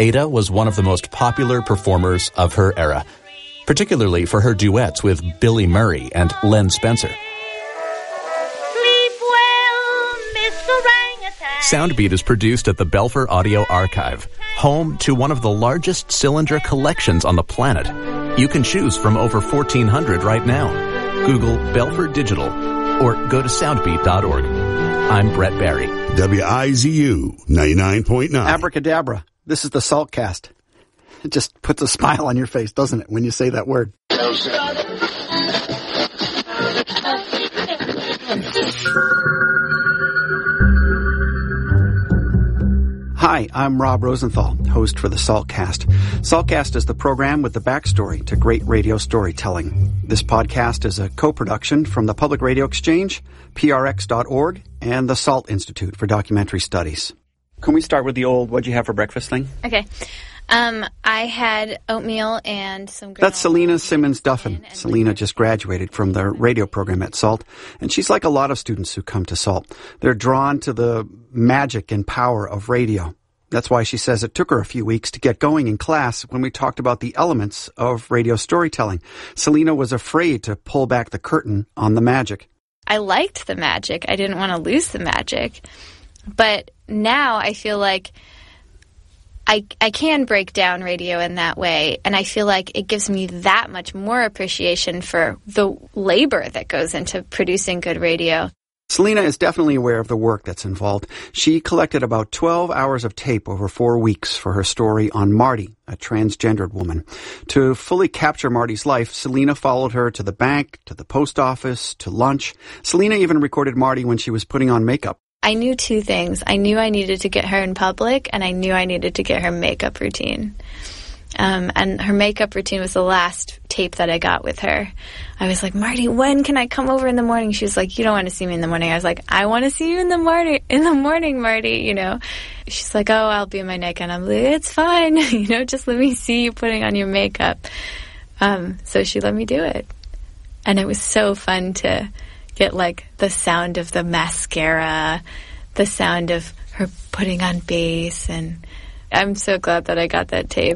Ada was one of the most popular performers of her era, particularly for her duets with Billy Murray and Len Spencer. Sleep well, Miss Orangutan. Soundbeat is produced at the Belfer Audio Archive, home to one of the largest cylinder collections on the planet. You can choose from over 1,400 right now. Google Belfer Digital or go to soundbeat.org. I'm Brett Barry. WIZU 99.9. Abracadabra. This is the Saltcast. It just puts a smile on your face, doesn't it, when you say that word? Hi, I'm Rob Rosenthal, host for the Saltcast. Saltcast is the program with the backstory to great radio storytelling. This podcast is a co-production from the Public Radio Exchange, prx.org, and the Salt Institute for Documentary Studies. Can we start with the old what'd you have for breakfast thing? Okay. I had oatmeal and some granola. That's Selena Simmons Duffin. Selena just graduated from the radio program at SALT, and she's like a lot of students who come to SALT. They're drawn to the magic and power of radio. That's why she says it took her a few weeks to get going in class when we talked about the elements of radio storytelling. Selena was afraid to pull back the curtain on the magic. I liked the magic. I didn't want to lose the magic. But now I feel like I can break down radio in that way, and I feel like it gives me that much more appreciation for the labor that goes into producing good radio. Selena is definitely aware of the work that's involved. She collected about 12 hours of tape over 4 weeks for her story on Marty, a transgendered woman. To fully capture Marty's life, Selena followed her to the bank, to the post office, to lunch. Selena even recorded Marty when she was putting on makeup. I knew two things. I knew I needed to get her in public, and I knew I needed to get her makeup routine. And her makeup routine was the last tape that I got with her. I was like, Marty, when can I come over in the morning? She was like, you don't want to see me in the morning. I was like, I want to see you in the morning, Marty, you know. She's like, oh, I'll be in my nightgown. I'm like, it's fine, you know, just let me see you putting on your makeup. So she let me do it. And it was so fun to get like the sound of the mascara, the sound of her putting on bass, and I'm so glad that I got that tape.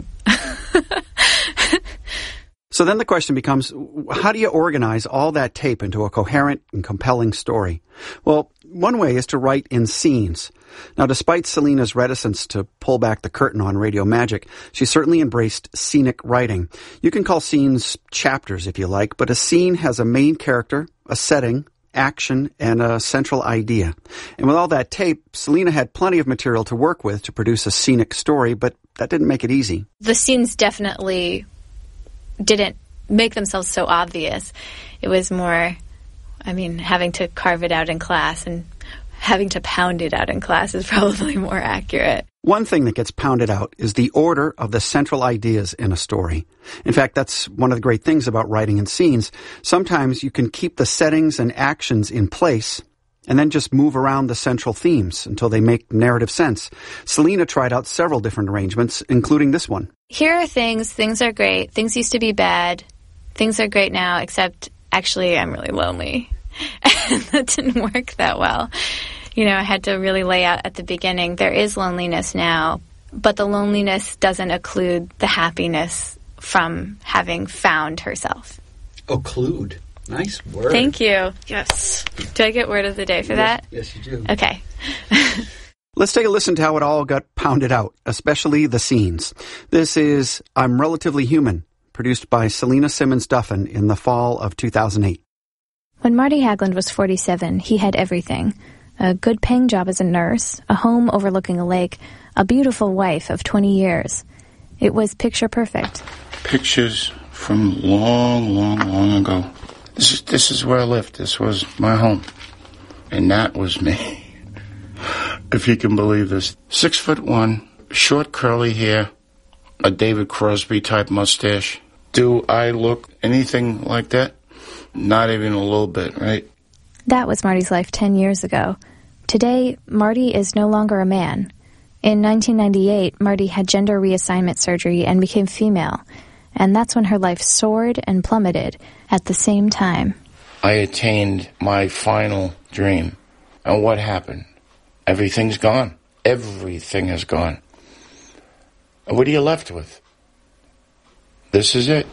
So then the question becomes, how do you organize all that tape into a coherent and compelling story? Well, one way is to write in scenes. Now, despite Selena's reticence to pull back the curtain on radio magic, she certainly embraced scenic writing. You can call scenes chapters if you like, but a scene has a main character, a setting, action, and a central idea. And with all that tape, Selena had plenty of material to work with to produce a scenic story, but that didn't make it easy. The scenes definitely didn't make themselves so obvious. It was more, having to carve it out in class, and having to pound it out in class is probably more accurate. One thing that gets pounded out is the order of the central ideas in a story. In fact, that's one of the great things about writing in scenes. Sometimes you can keep the settings and actions in place and then just move around the central themes until they make narrative sense. Selena tried out several different arrangements, including this one. Here are things are great, things used to be bad, things are great now, except actually I'm really lonely. And that didn't work that well. You know, I had to really lay out at the beginning, there is loneliness now, but the loneliness doesn't occlude the happiness from having found herself. Occlude. Nice word. Thank you. Yes. Do I get word of the day for that? Yes, you do. Okay. Let's take a listen to how it all got pounded out, especially the scenes. This is I'm Relatively Human, produced by Selena Simmons Duffin in the fall of 2008. When Marty Haglund was 47, he had everything. A good-paying job as a nurse, a home overlooking a lake, a beautiful wife of 20 years. It was picture perfect. Pictures from long ago. This is where I lived. This was my home. And that was me. If you can believe this. 6'1", short curly hair, a David Crosby type mustache. Do I look anything like that? Not even a little bit, right? That was Marty's life 10 years ago. Today, Marty is no longer a man. In 1998, Marty had gender reassignment surgery and became female. And that's when her life soared and plummeted at the same time. I attained my final dream. And what happened? Everything's gone. Everything is gone. And what are you left with? This is it.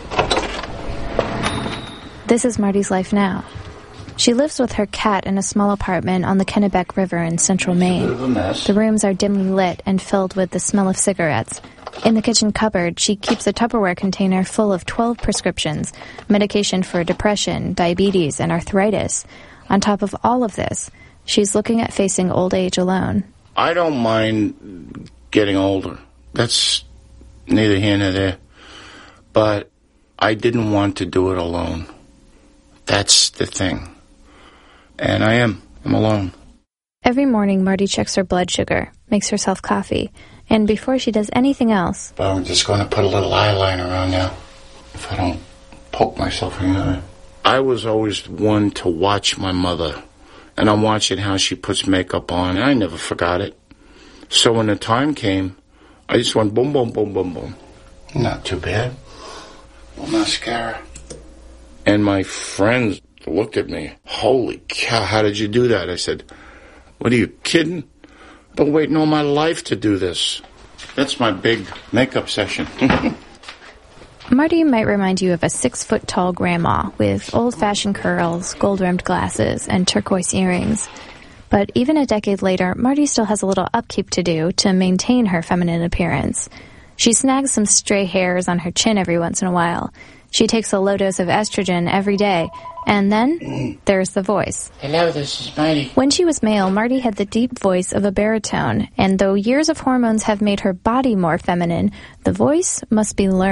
This is Marty's life now. She lives with her cat in a small apartment on the Kennebec River in central Maine. The rooms are dimly lit and filled with the smell of cigarettes. In the kitchen cupboard, she keeps a Tupperware container full of 12 prescriptions, medication for depression, diabetes, and arthritis. On top of all of this, she's looking at facing old age alone. I don't mind getting older. That's neither here nor there. But I didn't want to do it alone. That's the thing. And I'm alone. Every morning, Marty checks her blood sugar, makes herself coffee, and before she does anything else... But I'm just going to put a little eyeliner on now, if I don't poke myself in the eye. I was always one to watch my mother, and I'm watching how she puts makeup on, and I never forgot it. So when the time came, I just went boom, boom, boom, boom, boom. Not too bad. Well, mascara. And my friends looked at me. Holy cow, how did you do that? I said, what are you kidding? I've been waiting all my life to do this. That's my big makeup session. Marty might remind you of a 6-foot-tall grandma with old-fashioned curls, gold-rimmed glasses, and turquoise earrings. But even a decade later, Marty still has a little upkeep to do to maintain her feminine appearance. She snags some stray hairs on her chin every once in a while. She takes a low dose of estrogen every day. And then there's the voice. Hello, this is Marty. When she was male, Marty had the deep voice of a baritone. And though years of hormones have made her body more feminine, the voice must be learned.